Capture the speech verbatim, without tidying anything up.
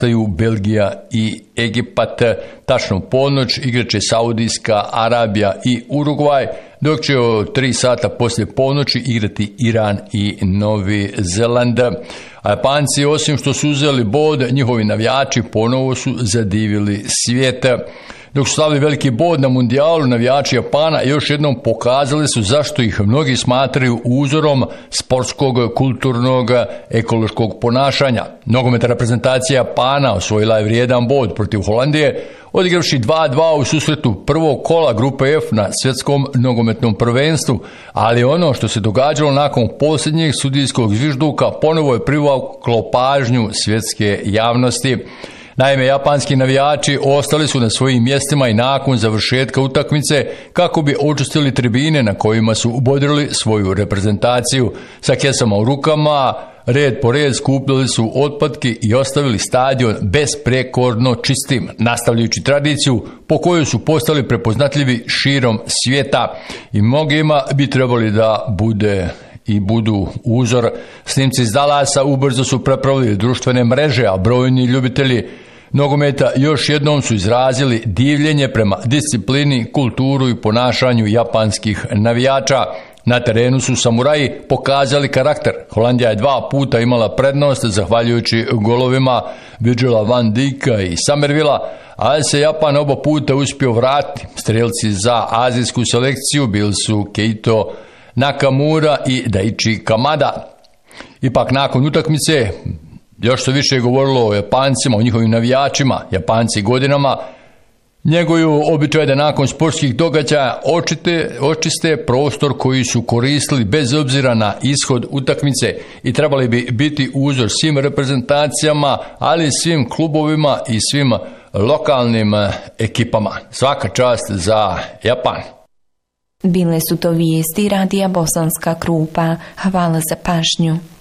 Belgija i Egipat. Tačno ponoć igraće Saudijska Arabija i Urugvaj, dok će o tri sata poslije ponoći igrati Iran i Novi Zeland. A Japanci, osim što su uzeli bod, njihovi navijači ponovo su zadivili svijet. Dok su slavili veliki bod na mundijalu, navijači Japana još jednom pokazali su zašto ih mnogi smatraju uzorom sportskog, kulturnog, ekološkog ponašanja. Nogometna reprezentacija Japana osvojila je vrijedan bod protiv Holandije, odigravši dva dva u susretu prvog kola grupe F na svjetskom nogometnom prvenstvu, ali ono što se događalo nakon posljednjeg sudijskog zvižduka ponovo je privuklo pažnju svjetske javnosti. Naime, japanski navijači ostali su na svojim mjestima i nakon završetka utakmice kako bi očistili tribine na kojima su bodrili svoju reprezentaciju. Sa kesama u rukama, red po red skupljali su otpadke i ostavili stadion besprekorno čistim, nastavljajući tradiciju po kojoj su postali prepoznatljivi širom svijeta i mnogima bi trebali da bude i budu uzor. Snimci iz Dallasa ubrzo su prepravili društvene mreže, a brojni ljubitelji nogometa još jednom su izrazili divljenje prema disciplini, kulturu i ponašanju japanskih navijača. Na terenu su samuraji pokazali karakter. Holandija je dva puta imala prednost zahvaljujući golovima Virgila van Dijka i Somervilla, ali se Japan oba puta uspio vratiti. Strelci za azijsku selekciju bili su Keito Nakamura i Daichi Kamada. Ipak nakon utakmice još se više govorilo o Japancima, o njihovim navijačima. Japanci godinama njeguju običaj da nakon sportskih događaja očiste, očiste prostor koji su koristili bez obzira na ishod utakmice i trebali bi biti uzor svim reprezentacijama, ali i svim klubovima i svim lokalnim ekipama. Svaka čast za Japan. Bile su to vijesti radija Bosanska Krupa. Hvala za pažnju.